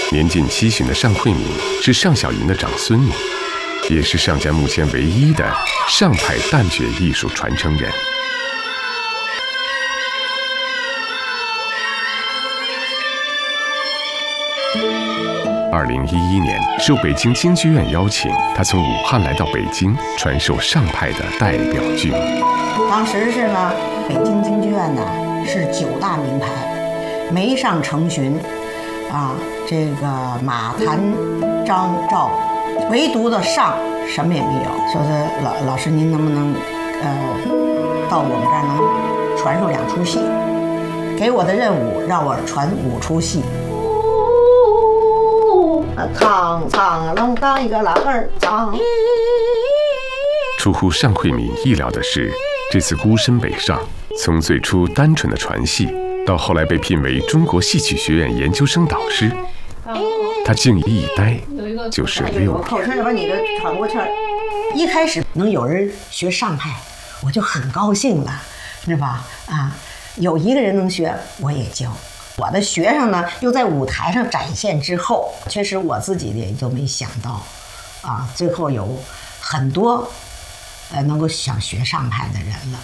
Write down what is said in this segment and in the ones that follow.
年近70的尚慧敏是尚小云的长孙女，也是尚家目前唯一的尚派旦角艺术传承人。2011年，受北京京剧院邀请，他从武汉来到北京，传授尚派的代表剧。 当时是呢，北京京剧院呢是9大名牌，梅尚成群，这个马谭张赵，唯独的尚什么也没有。说是老师您能不能到我们这儿能传授2出戏？给我的任务让我传5出戏。苍苍龙当一个老儿苍。 出乎尚慧敏意料的是，这次孤身北上，从最初单纯的传戏，到后来被聘为中国戏曲学院研究生导师，他竟一待就是6年。 口腔把你的喘不过气儿。一开始能有人学尚派，我就很高兴了，是吧？有一个人能学，我也教。我的学生呢，又在舞台上展现之后，确实我自己也就没想到，最后有很多能够想学尚派的人了。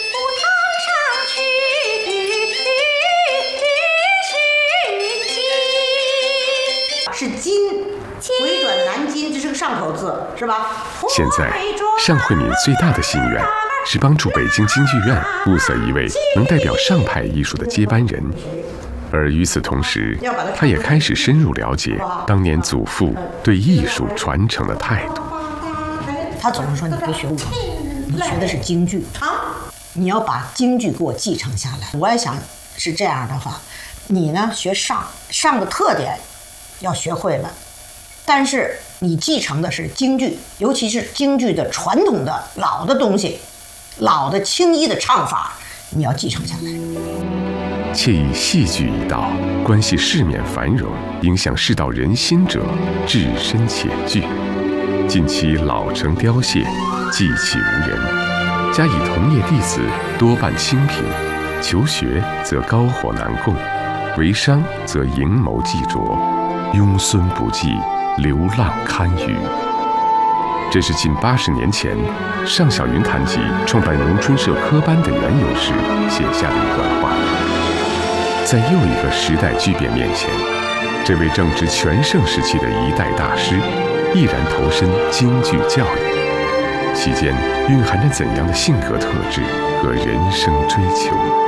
是金，回转南京，这是个上口字，是吧？ 现在，尚慧敏最大的心愿是帮助北京京剧院物色一位能代表尚派艺术的接班人。而与此同时，他也开始深入了解当年祖父对艺术传承的态度。 他总是说：“你别学武，你学的是京剧你要把京剧给我继承下来。”我也想是这样的话，你呢学尚的特点要学会了，但是你继承的是京剧，尤其是京剧的传统的老的东西，老的青衣的唱法，你要继承下来。 且以戏剧一道，关系世面繁荣，影响世道人心者，至深且具。近期老成凋谢，寂寂无人，加以同业弟子多半清贫，求学则高火难供，为商则营谋既拙，庸孙不济，流浪堪虞。这是近80年前尚小云谈及创办荣春社科班的缘由时写下的一段话。在又一个时代巨变面前，这位正值全盛时期的一代大师毅然投身京剧教育，其间蕴含着怎样的性格特质和人生追求？